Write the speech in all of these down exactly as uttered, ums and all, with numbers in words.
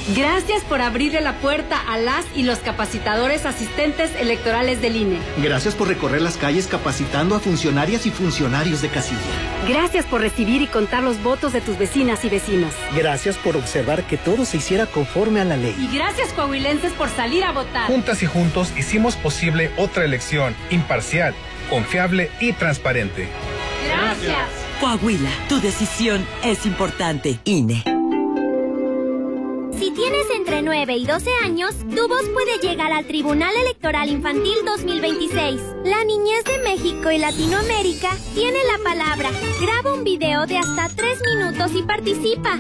Gracias por abrirle la puerta a las y los capacitadores asistentes electorales del I N E. Gracias por recorrer las calles capacitando a funcionarias y funcionarios de casilla. Gracias por recibir y contar los votos de tus vecinas y vecinos. Gracias por observar que todo se hiciera conforme a la ley. Y gracias, coahuilenses, por salir a votar. Juntas y juntos hicimos posible otra elección imparcial, confiable y transparente. Gracias. Coahuila, tu decisión es importante. I N E. Si tienes entre nueve y doce años, tu voz puede llegar al Tribunal Electoral Infantil dos mil veintiséis. La niñez de México y Latinoamérica tiene la palabra. Graba un video de hasta tres minutos y participa.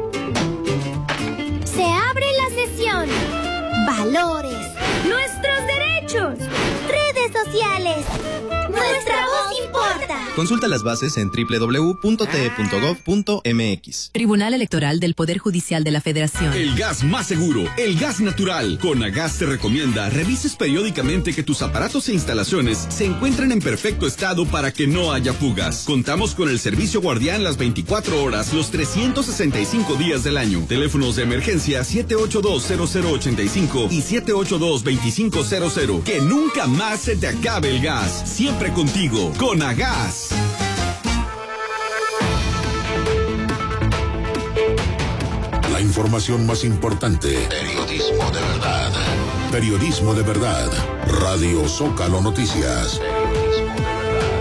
Se abre la sesión. Valores. Nuestros derechos. Redes sociales. Nuestra voz importa. Consulta las bases en doble u doble u doble u punto t e punto gov punto m x. Tribunal Electoral del Poder Judicial de la Federación. El gas más seguro, el gas natural. Conagas te recomienda revises periódicamente que tus aparatos e instalaciones se encuentren en perfecto estado para que no haya fugas. Contamos con el servicio guardián las veinticuatro horas, los trescientos sesenta y cinco días del año. Teléfonos de emergencia siete ocho dos cero cero ocho cinco y siete ocho dos dos cinco cero cero. Que nunca más se te acabe el gas. Siempre contigo, Conagas. La información más importante. Periodismo de verdad. Periodismo de verdad. Radio Zócalo Noticias. Periodismo de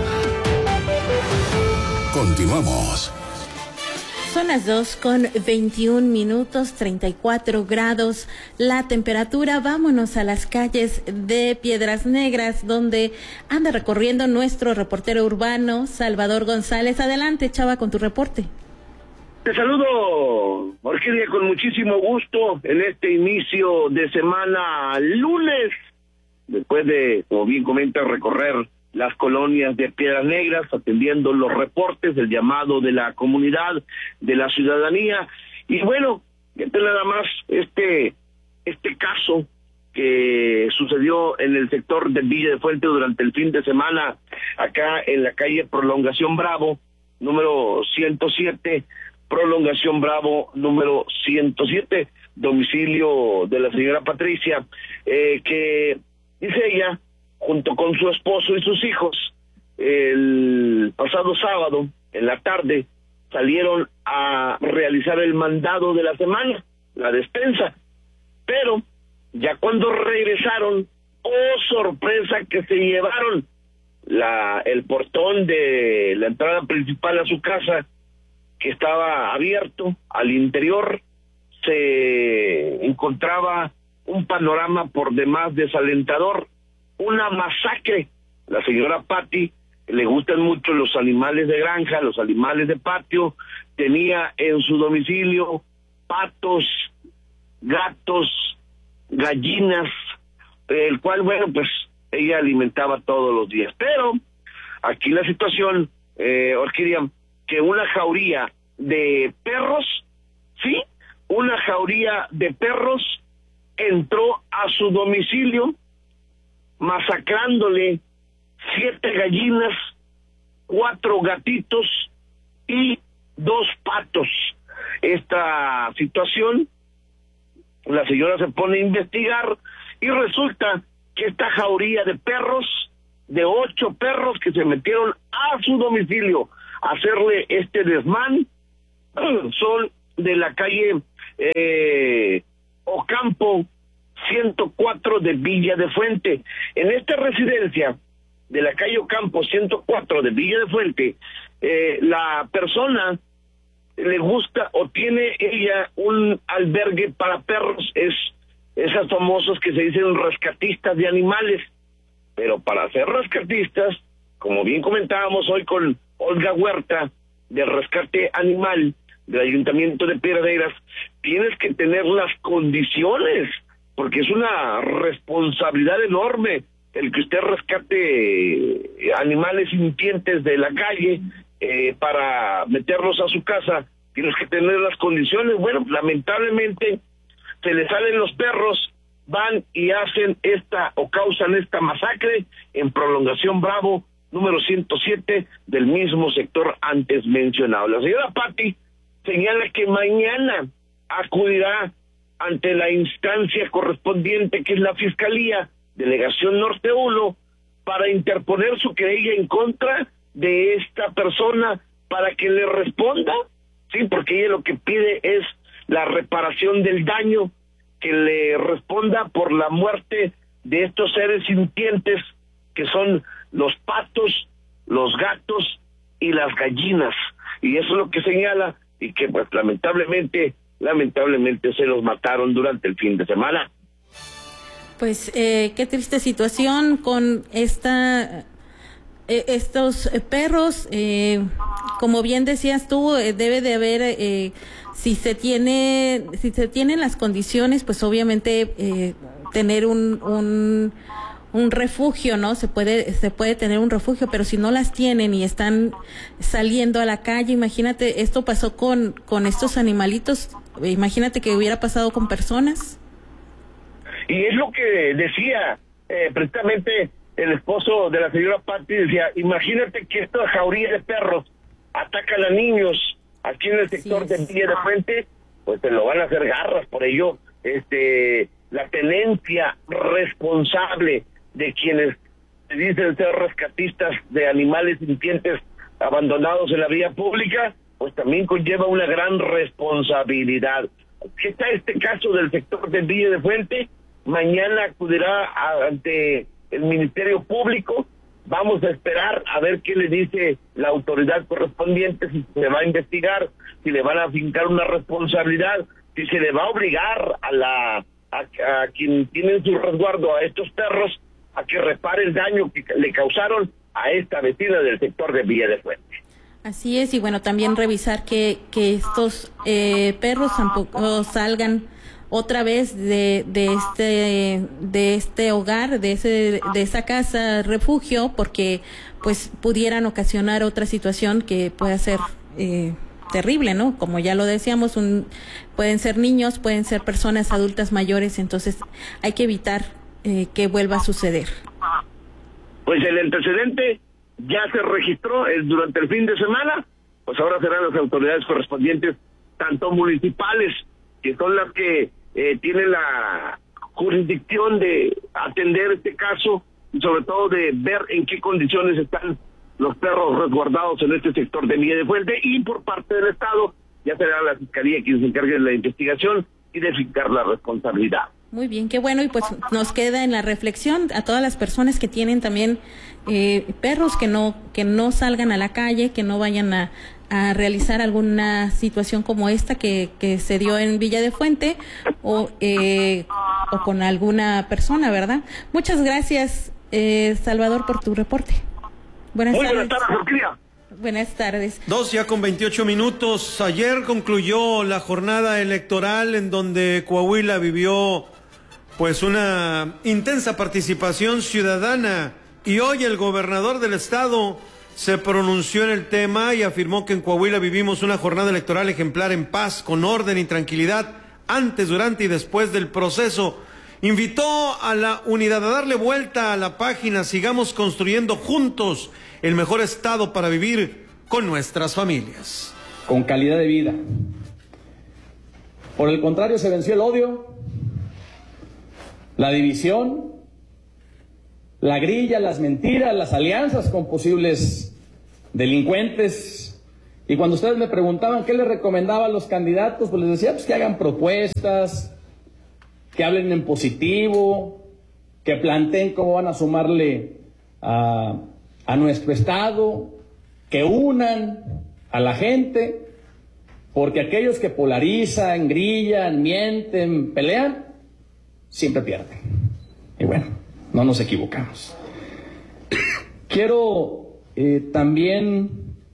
verdad. Continuamos. Son las dos con veintiún minutos, treinta y cuatro grados la temperatura. Vámonos a las calles de Piedras Negras, donde anda recorriendo nuestro reportero urbano, Salvador González. Adelante, Chava, con tu reporte. Te saludo, Orquídea, con muchísimo gusto en este inicio de semana lunes, después de, como bien comenta, recorrer las colonias de Piedras Negras, atendiendo los reportes, el llamado de la comunidad, de la ciudadanía. Y bueno, este nada más este este caso que sucedió en el sector de Villa de Fuente durante el fin de semana, acá en la calle Prolongación Bravo, número ciento siete, Prolongación Bravo, número ciento siete, domicilio de la señora Patricia, eh, que, dice ella, junto con su esposo y sus hijos, el pasado sábado, en la tarde, salieron a realizar el mandado de la semana, la despensa. Pero, ya cuando regresaron, oh sorpresa que se llevaron, la el portón de la entrada principal a su casa, que estaba abierto, al interior se encontraba un panorama por demás desalentador, una masacre. La señora Patti le gustan mucho los animales de granja, los animales de patio, tenía en su domicilio patos, gatos, gallinas, el cual, bueno, pues ella alimentaba todos los días. Pero aquí la situación, eh, Orquídea, que una jauría de perros, sí, una jauría de perros entró a su domicilio, masacrándole siete gallinas, cuatro gatitos y dos patos. Esta situación, la señora se pone a investigar y resulta que esta jauría de perros, de ocho perros que se metieron a su domicilio a hacerle este desmán, son de la calle eh, Ocampo ciento cuatro de Villa de Fuente. En esta residencia de la calle Ocampo ciento cuatro de Villa de Fuente, eh, la persona le gusta o tiene ella un albergue para perros, es esas famosas que se dicen rescatistas de animales, pero para ser rescatistas, como bien comentábamos hoy con Olga Huerta, del rescate animal del Ayuntamiento de Piedras Negras, tienes que tener las condiciones, porque es una responsabilidad enorme el que usted rescate animales sintientes de la calle eh, para meterlos a su casa. Tienes que tener las condiciones. Bueno, lamentablemente se les salen los perros, van y hacen esta o causan esta masacre en Prolongación Bravo, número ciento siete del mismo sector antes mencionado. La señora Patti señala que mañana acudirá ante la instancia correspondiente, que es la Fiscalía, Delegación Norte uno, para interponer su querella en contra de esta persona para que le responda, sí, porque ella lo que pide es la reparación del daño, que le responda por la muerte de estos seres sintientes que son los patos, los gatos y las gallinas, y eso es lo que señala, y que pues lamentablemente, lamentablemente se los mataron durante el fin de semana. Pues eh, qué triste situación con esta eh, estos eh, perros, eh, como bien decías tú, eh, debe de haber eh, si se tiene si se tienen las condiciones, pues obviamente eh, tener un, un un refugio, ¿no? Se puede se puede tener un refugio, pero si no las tienen y están saliendo a la calle, imagínate, esto pasó con con estos animalitos, imagínate que hubiera pasado con personas. Y es lo que decía eh, precisamente el esposo de la señora Patti, decía, imagínate que esta jauría de perros atacan a niños aquí en el sector sí, de Villa de Fuente, pues te lo van a hacer garras. Por ello, este, la tenencia responsable de quienes se dicen ser rescatistas de animales sintientes abandonados en la vía pública, pues también conlleva una gran responsabilidad. Aquí está este caso del sector de Villa de Fuente. Mañana acudirá a, ante el Ministerio Público. Vamos a esperar a ver qué le dice la autoridad correspondiente, si se va a investigar, si le van a fincar una responsabilidad, si se le va a obligar a la a, a quien tiene en su resguardo a estos perros a que repare el daño que le causaron a esta vecina del sector de Villa de Fuente. Así es, y bueno, también revisar que, que estos eh, perros tampoco salgan otra vez de, de este de este hogar, de ese de esa casa refugio, porque pues pudieran ocasionar otra situación que pueda ser eh, terrible, ¿no? Como ya lo decíamos, un, pueden ser niños, pueden ser personas adultas mayores, entonces hay que evitar eh, que vuelva a suceder. Pues el antecedente ya se registró el, durante el fin de semana, pues ahora serán las autoridades correspondientes, tanto municipales, que son las que eh, tienen la jurisdicción de atender este caso y sobre todo de ver en qué condiciones están los perros resguardados en este sector de Villa de Fuente, y por parte del Estado ya será la Fiscalía quien se encargue de la investigación y de fijar la responsabilidad. Muy bien, qué bueno, y pues nos queda en la reflexión a todas las personas que tienen también eh, perros, que no que no salgan a la calle, que no vayan a, a realizar alguna situación como esta que, que se dio en Villa de Fuente o, eh, o con alguna persona, ¿verdad? Muchas gracias, eh, Salvador, por tu reporte. Buenas Muy tardes. buenas tardes, Orquídea. Buenas tardes. Dos ya con veintiocho minutos. Ayer concluyó la jornada electoral en donde Coahuila vivió pues una intensa participación ciudadana, y hoy el gobernador del estado se pronunció en el tema y afirmó que en Coahuila vivimos una jornada electoral ejemplar en paz, con orden y tranquilidad, antes, durante y después del proceso. Invitó a la unidad a darle vuelta a la página, sigamos construyendo juntos el mejor estado para vivir con nuestras familias. Con calidad de vida. Por el contrario, se venció el odio, la división, la grilla, las mentiras, las alianzas con posibles delincuentes. Y cuando ustedes me preguntaban qué les recomendaba a los candidatos, pues les decía pues que hagan propuestas, que hablen en positivo, que planteen cómo van a sumarle a, a nuestro estado, que unan a la gente, porque aquellos que polarizan, grillan, mienten, pelean, siempre pierden. Y bueno, no nos equivocamos. Quiero eh, también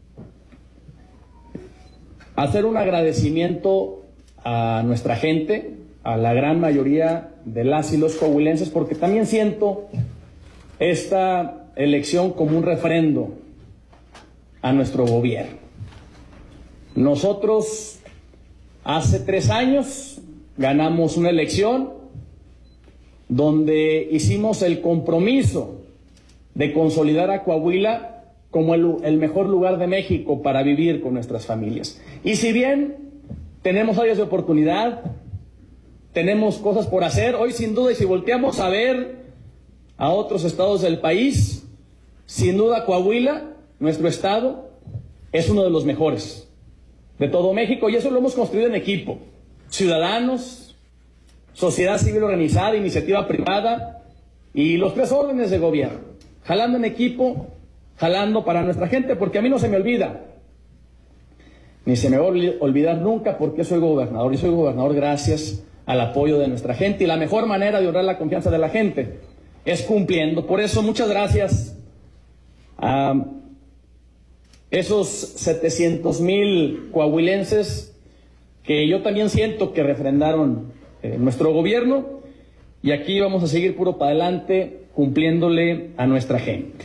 hacer un agradecimiento a nuestra gente, a la gran mayoría de las y los coahuilenses, porque también siento esta elección como un refrendo a nuestro gobierno. Nosotros hace tres años ganamos una elección donde hicimos el compromiso de consolidar a Coahuila como el, el mejor lugar de México para vivir con nuestras familias. Y si bien tenemos áreas de oportunidad, tenemos cosas por hacer. Hoy sin duda, y si volteamos a ver a otros estados del país, sin duda Coahuila, nuestro estado, es uno de los mejores de todo México, y eso lo hemos construido en equipo. Ciudadanos, sociedad civil organizada, iniciativa privada y los tres órdenes de gobierno, jalando en equipo, jalando para nuestra gente, porque a mí no se me olvida, ni se me va a olvidar nunca, porque soy gobernador, y soy gobernador gracias al apoyo de nuestra gente, y la mejor manera de honrar la confianza de la gente es cumpliendo. Por eso, muchas gracias a esos setecientos mil coahuilenses que yo también siento que refrendaron eh, nuestro gobierno, y aquí vamos a seguir puro para adelante cumpliéndole a nuestra gente.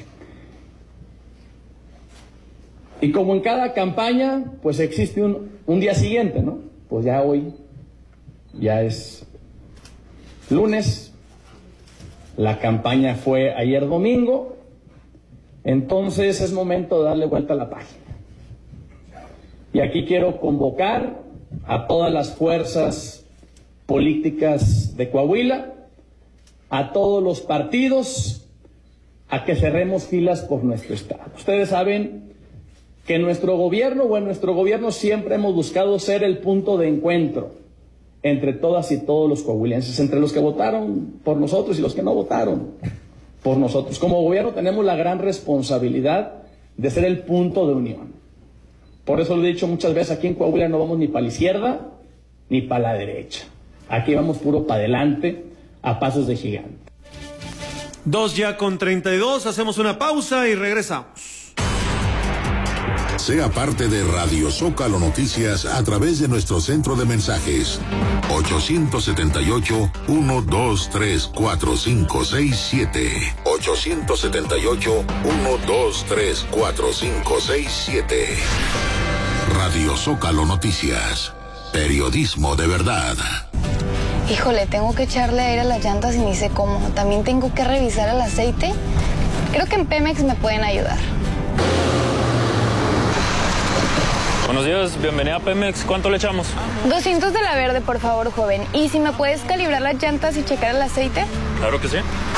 Y como en cada campaña, pues existe un, un día siguiente, ¿no? Pues ya hoy, ya es lunes, la campaña fue ayer domingo, entonces es momento de darle vuelta a la página. Y aquí quiero convocar a todas las fuerzas políticas de Coahuila, a todos los partidos, a que cerremos filas por nuestro estado. Ustedes saben que en nuestro gobierno o en nuestro gobierno siempre hemos buscado ser el punto de encuentro entre todas y todos los coahuilenses, entre los que votaron por nosotros y los que no votaron por nosotros. Como gobierno tenemos la gran responsabilidad de ser el punto de unión. Por eso lo he dicho muchas veces, aquí en Coahuila no vamos ni para la izquierda ni para la derecha. Aquí vamos puro para adelante, a pasos de gigante. Dos ya con treinta y dos, hacemos una pausa y regresamos. Sea parte de Radio Zócalo Noticias a través de nuestro centro de mensajes ochocientos setenta y ocho, ciento veintitrés, cuarenta y cinco sesenta y siete ochocientos setenta y ocho, ciento veintitrés, cuarenta y cinco sesenta y siete. Radio Zócalo Noticias, periodismo de verdad. Híjole, tengo que echarle aire a las llantas y ni sé cómo. También tengo que revisar el aceite. Creo que en Pemex me pueden ayudar. Buenos días, bienvenida a Pemex. ¿Cuánto le echamos? doscientos de la verde, por favor, joven. ¿Y si me puedes calibrar las llantas y checar el aceite? Claro que sí.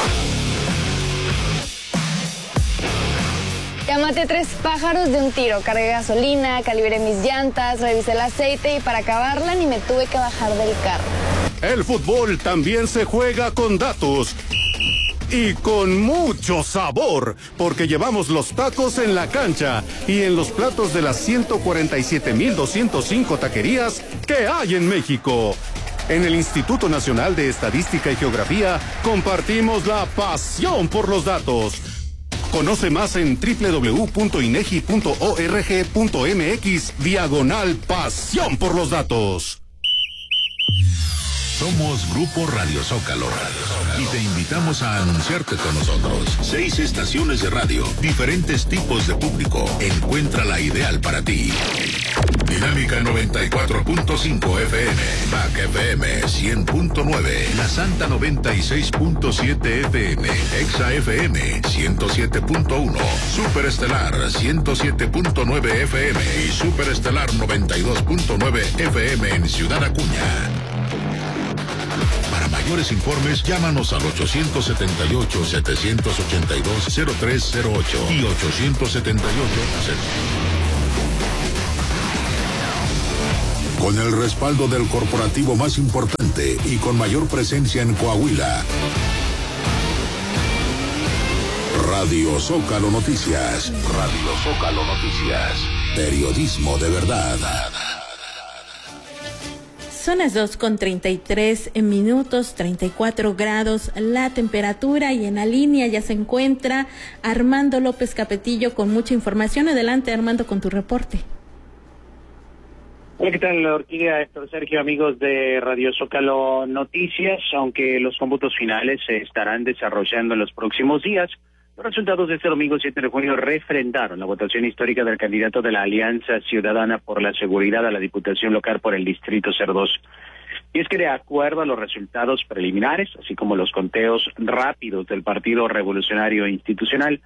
Ya maté tres pájaros de un tiro. Cargué gasolina, calibré mis llantas, revisé el aceite y para acabarla ni me tuve que bajar del carro. El fútbol también se juega con datos. Y con mucho sabor, porque llevamos los tacos en la cancha y en los platos de las ciento cuarenta y siete mil doscientos cinco taquerías que hay en México. En el Instituto Nacional de Estadística y Geografía compartimos la pasión por los datos. Conoce más en doble u doble u doble u punto inegi punto org punto mx diagonal pasión por los datos. Somos Grupo Radio Zócalo y te invitamos a anunciarte con nosotros. Seis estaciones de radio, diferentes tipos de público. Encuentra la ideal para ti. Dinámica noventa y cuatro punto cinco F M, B A C F M cien punto nueve, La Santa noventa y seis punto siete F M, Exa F M ciento siete punto uno, Superestelar ciento siete punto nueve F M y Superestelar noventa y dos punto nueve F M en Ciudad Acuña. Para mayores informes, llámanos al ochocientos setenta y ocho, setecientos ochenta y dos, cero tres cero ocho y ochocientos setenta y ocho. Con el respaldo del corporativo más importante y con mayor presencia en Coahuila. Radio Zócalo Noticias. Radio Zócalo Noticias. Periodismo de verdad. Son las dos con treinta y tres minutos, treinta y cuatro grados la temperatura, y en la línea ya se encuentra Armando López Capetillo con mucha información. Adelante, Armando, con tu reporte. Hola, ¿qué tal, Orquídea, Héctor, Sergio, amigos de Radio Zócalo Noticias? Aunque los cómputos finales se estarán desarrollando en los próximos días, los resultados de este domingo siete de junio refrendaron la votación histórica del candidato de la Alianza Ciudadana por la Seguridad a la Diputación Local por el Distrito Cerdós. Y es que, de acuerdo a los resultados preliminares, así como los conteos rápidos del Partido Revolucionario Institucional,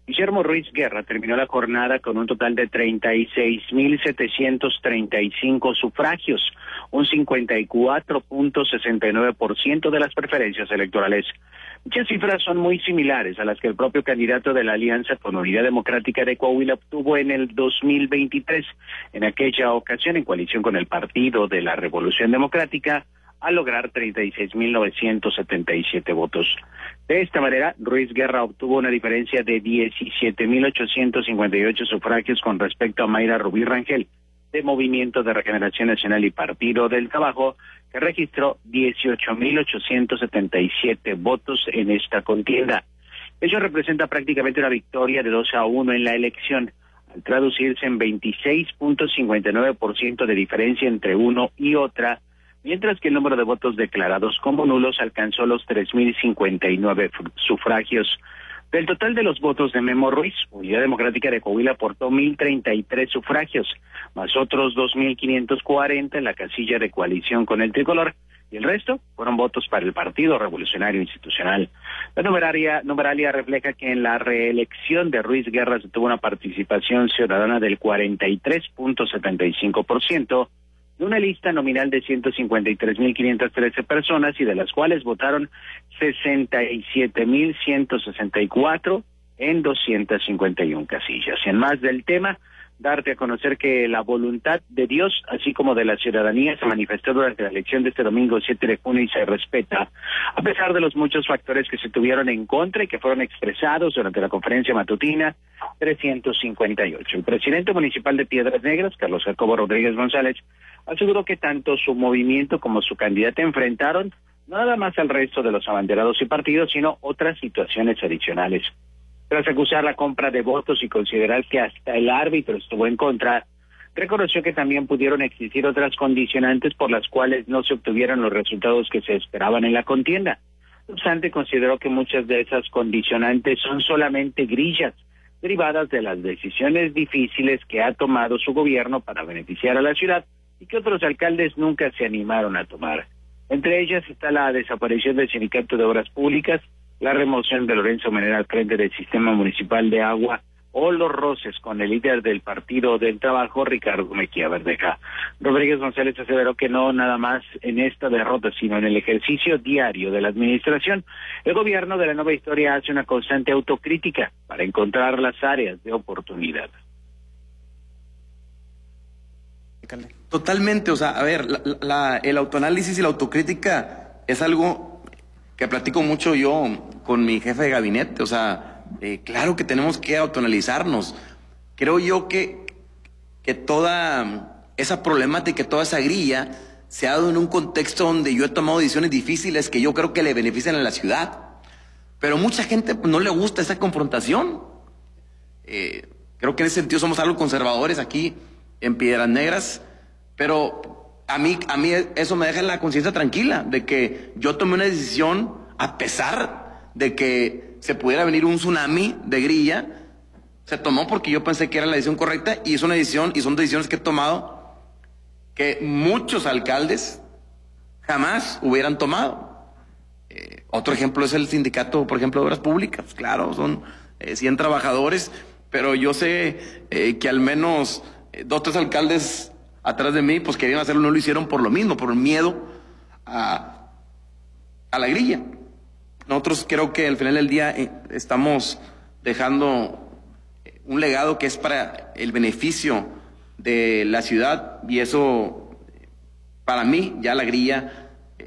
Guillermo Ruiz Guerra terminó la jornada con un total de treinta y seis mil setecientos treinta y cinco sufragios, un cincuenta y cuatro punto sesenta y nueve por ciento de las preferencias electorales. Dichas cifras son muy similares a las que el propio candidato de la Alianza con Unidad Democrática de Coahuila obtuvo en el dos mil veintitrés. En aquella ocasión, en coalición con el Partido de la Revolución Democrática, a lograr treinta y seis mil novecientos setenta y siete votos. De esta manera, Ruiz Guerra obtuvo una diferencia de diecisiete mil ochocientos cincuenta y ocho sufragios con respecto a Mayra Rubí Rangel, de Movimiento de Regeneración Nacional y Partido del Trabajo, que registró dieciocho mil ochocientos setenta y siete votos en esta contienda. Ello representa prácticamente una victoria de dos a uno en la elección, al traducirse en veintiséis punto cincuenta y nueve por ciento de diferencia entre uno y otra, mientras que el número de votos declarados como nulos alcanzó los tres mil cincuenta y nueve sufragios. Del total de los votos de Memo Ruiz, Unidad Democrática de Coahuila aportó mil treinta y tres sufragios, más otros dos mil quinientos cuarenta en la casilla de coalición con el tricolor, y el resto fueron votos para el Partido Revolucionario Institucional. La numeraria, numeralia refleja que en la reelección de Ruiz Guerra se tuvo una participación ciudadana del cuarenta y tres punto setenta y cinco por ciento, de una lista nominal de ciento cincuenta y tres mil quinientas trece personas, y de las cuales votaron sesenta y siete mil ciento sesenta y cuatro en doscientas cincuenta y una casillas. Y en más del tema, darte a conocer que la voluntad de Dios, así como de la ciudadanía, se manifestó durante la elección de este domingo siete de junio y se respeta, a pesar de los muchos factores que se tuvieron en contra y que fueron expresados durante la conferencia matutina trescientos cincuenta y ocho. El presidente municipal de Piedras Negras, Carlos Jacobo Rodríguez González, aseguró que tanto su movimiento como su candidata enfrentaron no nada más al resto de los abanderados y partidos, sino otras situaciones adicionales. Tras acusar la compra de votos y considerar que hasta el árbitro estuvo en contra, reconoció que también pudieron existir otras condicionantes por las cuales no se obtuvieron los resultados que se esperaban en la contienda. No obstante, consideró que muchas de esas condicionantes son solamente grillas derivadas de las decisiones difíciles que ha tomado su gobierno para beneficiar a la ciudad y que otros alcaldes nunca se animaron a tomar. Entre ellas está la desaparición del Sindicato de Obras Públicas, la remoción de Lorenzo Menera al frente del Sistema Municipal de Agua o los roces con el líder del Partido del Trabajo, Ricardo Mejía Verdeja. Rodríguez González aseveró que no nada más en esta derrota, sino en el ejercicio diario de la administración, el gobierno de la Nueva Historia hace una constante autocrítica para encontrar las áreas de oportunidad. Totalmente, o sea, a ver, la, la, el autoanálisis y la autocrítica es algo que platico mucho yo con mi jefe de gabinete, o sea, eh, claro que tenemos que autoanalizarnos. Creo yo que, que toda esa problemática, toda esa grilla se ha dado en un contexto donde yo he tomado decisiones difíciles que yo creo que le benefician a la ciudad, pero mucha gente pues, no le gusta esa confrontación. Eh, creo que en ese sentido somos algo conservadores aquí en Piedras Negras, pero a mí, a mí eso me deja la conciencia tranquila de que yo tomé una decisión a pesar de que se pudiera venir un tsunami de grilla. Se tomó porque yo pensé que era la decisión correcta y es una decisión y son decisiones que he tomado que muchos alcaldes jamás hubieran tomado. Eh, otro ejemplo es el sindicato, por ejemplo, de Obras Públicas. Claro, son eh, cien trabajadores, pero yo sé eh, que al menos eh, dos, tres alcaldes atrás de mí, pues querían hacerlo, no lo hicieron por lo mismo, por el miedo a, a la grilla. Nosotros creo que al final del día eh, estamos dejando un legado que es para el beneficio de la ciudad y eso, para mí, ya la grilla